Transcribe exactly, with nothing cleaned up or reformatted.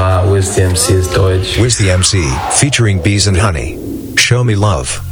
Uh, Wiz the M C is Deutsch. Wiz the M C, featuring Bees and Honey. Show me love.